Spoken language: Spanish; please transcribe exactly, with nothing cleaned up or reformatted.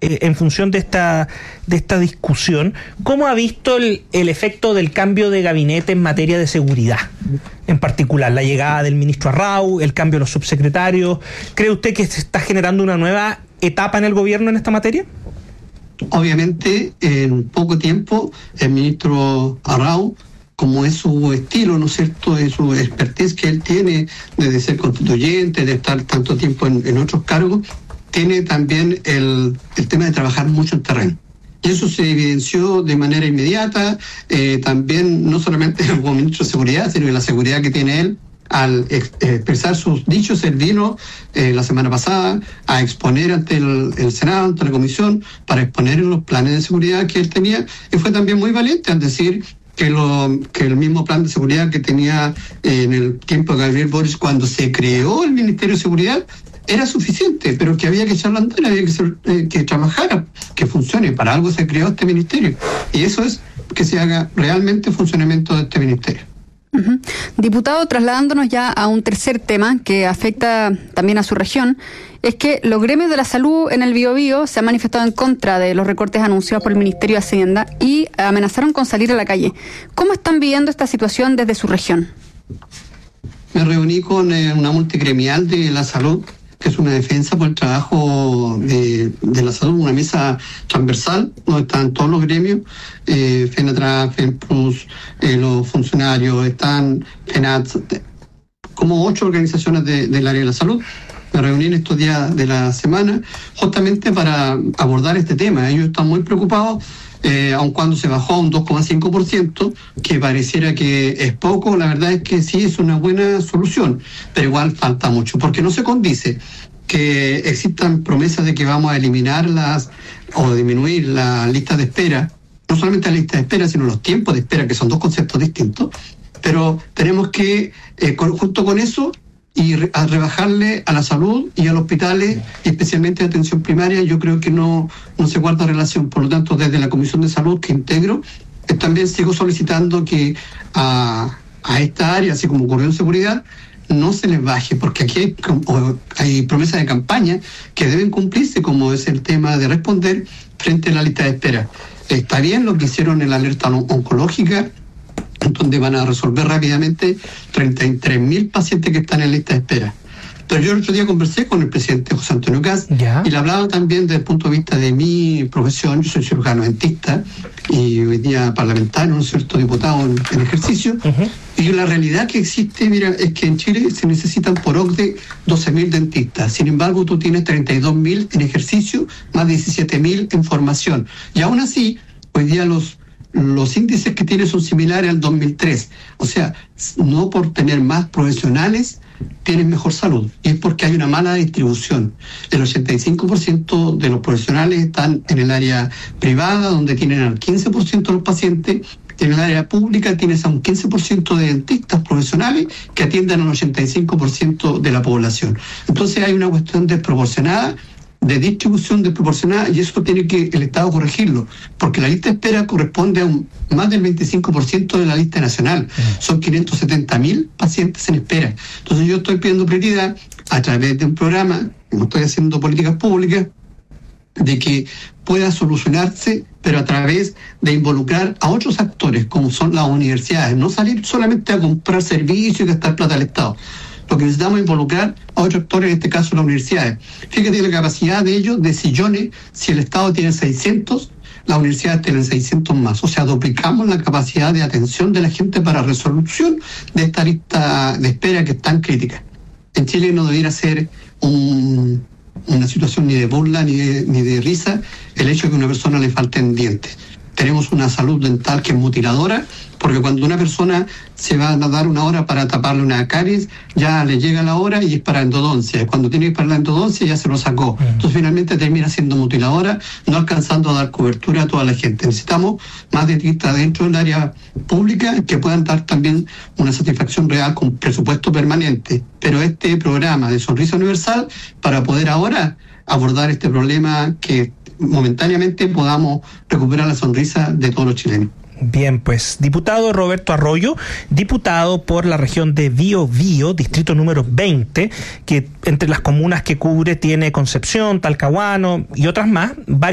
eh, en función de esta de esta discusión, ¿cómo ha visto el, el efecto del cambio de gabinete en materia de seguridad? En particular, la llegada del ministro Arrau, el cambio de los subsecretarios. ¿Cree usted que se está generando una nueva etapa en el gobierno en esta materia? Obviamente, en poco tiempo, el ministro Arrau, como es su estilo, ¿no es cierto?, es su expertise que él tiene desde ser constituyente, de estar tanto tiempo en, en otros cargos, tiene también el, el tema de trabajar mucho en terreno. Y eso se evidenció de manera inmediata, eh, también no solamente como ministro de Seguridad, sino en la seguridad que tiene él, al ex, eh, expresar sus dichos. Él vino eh, la semana pasada a exponer ante el, el Senado, ante la Comisión, para exponer los planes de seguridad que él tenía, y fue también muy valiente al decir que, lo, que el mismo plan de seguridad que tenía eh, en el tiempo de Gabriel Boric cuando se creó el Ministerio de Seguridad era suficiente, pero que había que echarlo a andar, había que, ser, eh, que trabajara, que funcione. Para algo se creó este ministerio, y eso es que se haga realmente funcionamiento de este ministerio. Uh-huh. Diputado, trasladándonos ya a un tercer tema que afecta también a su región, es que los gremios de la salud en el Biobío se han manifestado en contra de los recortes anunciados por el Ministerio de Hacienda y amenazaron con salir a la calle. ¿Cómo están viviendo esta situación desde su región? Me reuní con eh, una multigremial de la salud, que es una defensa por el trabajo de, de la salud, una mesa transversal donde están todos los gremios, eh, FENATRA, FENPLUS, eh, los funcionarios, están FENAT, como ocho organizaciones de, del área de la salud. Me reuní en estos días de la semana justamente para abordar este tema. Ellos están muy preocupados, eh, aun cuando se bajó a un dos coma cinco por ciento, que pareciera que es poco. La verdad es que sí es una buena solución, pero igual falta mucho, porque no se condice que existan promesas de que vamos a eliminar las o disminuir la lista de espera, no solamente la lista de espera, sino los tiempos de espera, que son dos conceptos distintos, pero tenemos que, eh, con, junto con eso, y re, a rebajarle a la salud y a los hospitales, y especialmente a atención primaria. Yo creo que no, no se guarda relación. Por lo tanto, desde la Comisión de Salud que integro, eh, también sigo solicitando que a, a esta área, así como ocurrió en seguridad, no se les baje, porque aquí hay, hay promesas de campaña que deben cumplirse, como es el tema de responder frente a la lista de espera. Está bien lo que hicieron en la alerta oncológica, donde van a resolver rápidamente treinta y tres mil pacientes que están en lista de espera. Pero yo el otro día conversé con el presidente José Antonio Kast y le hablaba también desde el punto de vista de mi profesión. Yo soy cirujano dentista y hoy día parlamentario, un cierto diputado en, en ejercicio. Uh-huh. Y la realidad que existe, mira, es que en Chile se necesitan por O C D E doce mil dentistas. Sin embargo, tú tienes treinta y dos mil en ejercicio, más diecisiete mil en formación. Y aún así, hoy día los Los índices que tiene son similares al dos mil tres. O sea, no por tener más profesionales tienen mejor salud. Y es porque hay una mala distribución. El ochenta y cinco por ciento de los profesionales están en el área privada, donde tienen al quince por ciento de los pacientes. En el área pública tienes a un quince por ciento de dentistas profesionales que atienden al ochenta y cinco por ciento de la población. Entonces hay una cuestión desproporcionada, de distribución desproporcionada, y eso tiene que el Estado corregirlo, porque la lista de espera corresponde a un, más del veinticinco por ciento de la lista nacional. Son quinientos setenta mil pacientes en espera. Entonces yo estoy pidiendo prioridad a través de un programa, como estoy haciendo políticas públicas, de que pueda solucionarse, pero a través de involucrar a otros actores, como son las universidades, no salir solamente a comprar servicios y gastar plata al Estado. Lo que necesitamos es involucrar a otros actores, en este caso las universidades. Fíjate la capacidad de ellos, de sillones, si el Estado tiene seiscientos, las universidades tienen seiscientos más. O sea, duplicamos la capacidad de atención de la gente para resolución de esta lista de espera que es tan crítica. En Chile no debiera ser un, una situación ni de burla ni de, ni de risa el hecho de que a una persona le falten dientes. Tenemos una salud dental que es mutiladora, porque cuando una persona se va a dar una hora para taparle una caries, ya le llega la hora y es para endodoncia. Cuando tiene que ir para la endodoncia ya se lo sacó. Entonces finalmente termina siendo mutiladora, no alcanzando a dar cobertura a toda la gente. Necesitamos más dentistas dentro del área pública que puedan dar también una satisfacción real con presupuesto permanente. Pero este programa de Sonrisa Universal, para poder ahora abordar este problema, que momentáneamente podamos recuperar la sonrisa de todos los chilenos. Bien, pues, diputado Roberto Arroyo, diputado por la región de Biobío, distrito número veinte, que entre las comunas que cubre tiene Concepción, Talcahuano y otras más,